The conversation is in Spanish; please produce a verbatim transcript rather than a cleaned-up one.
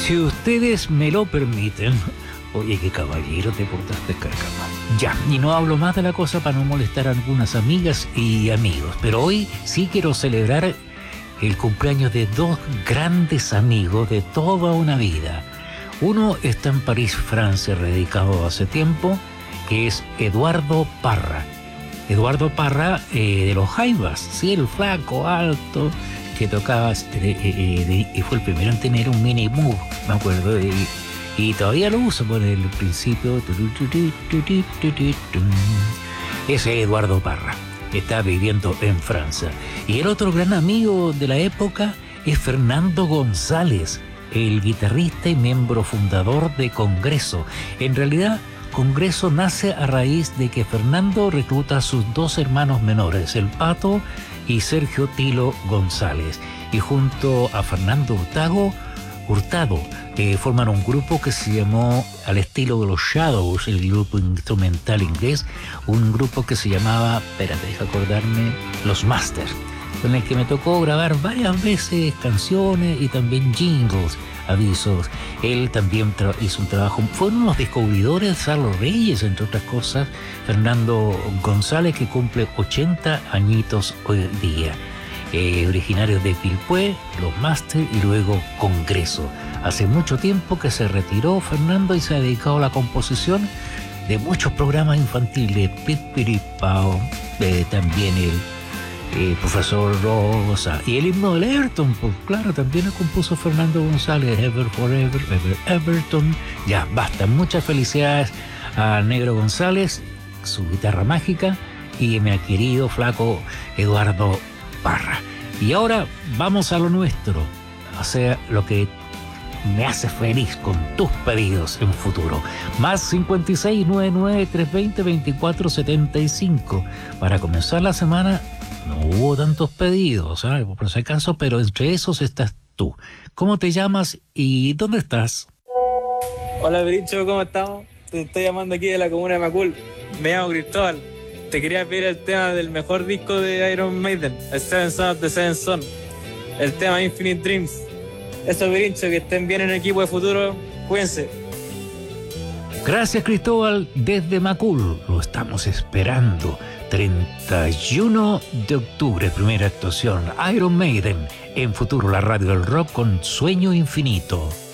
Si ustedes me lo permiten... Oye, qué caballero te portaste, Carcama. Ya, y no hablo más de la cosa para no molestar a algunas amigas y amigos, pero hoy sí quiero celebrar el cumpleaños de dos grandes amigos de toda una vida. Uno está en París, Francia, radicado hace tiempo, que es Eduardo Parra. Eduardo Parra eh, de los Jaivas, sí, el flaco, alto, que tocaba eh, eh, y fue el primero en tener un mini move, me acuerdo, eh, y todavía lo uso por el principio. Ese Eduardo Parra está viviendo en Francia. Y el otro gran amigo de la época es Fernando González, el guitarrista y miembro fundador de Congreso. En realidad, Congreso nace a raíz de que Fernando recluta a sus dos hermanos menores, el Pato y Sergio Tilo González. Y junto a Fernando Hurtado, Hurtado eh, forman un grupo que se llamó, al estilo de los Shadows, el grupo instrumental inglés, un grupo que se llamaba, espérate, deja acordarme, Los Masters, con el que me tocó grabar varias veces canciones y también jingles, avisos. Él también tra- hizo un trabajo, fueron unos descubridores de Carlos Reyes, entre otras cosas, Fernando González, que cumple ochenta añitos hoy día. Eh, originarios de Quilpué, Los Masters y luego Congreso. Hace mucho tiempo que se retiró Fernando y se ha dedicado a la composición de muchos programas infantiles, Pipiripao, eh, también el eh, Profesor Rosa y el himno del Everton, pues claro, también lo compuso Fernando González, Ever Forever, Ever Everton. Ya, basta, muchas felicidades a Negro González, su guitarra mágica, y a mi querido flaco Eduardo Parra. Y ahora vamos a lo nuestro, o sea, lo que me hace feliz con tus pedidos en futuro. Más cincuenta y seis, noventa y nueve, trescientos veinte, veinticuatro setenta y cinco. Para comenzar la semana no hubo tantos pedidos, ¿sabes? Por si acaso, pero entre esos estás tú. ¿Cómo te llamas y dónde estás? Hola, Bricho, ¿cómo estamos? Te estoy llamando aquí de la comuna de Macul. Me llamo Cristóbal. Te quería pedir el tema del mejor disco de Iron Maiden, el Seven Son of the Seven Son, el tema Infinite Dreams. Eso, Brincho, que estén bien en el equipo de futuro, cuídense. Gracias, Cristóbal, desde Macul. Lo estamos esperando. treinta y uno de octubre, primera actuación, Iron Maiden, en Futuro, la radio del rock con Sueño Infinito.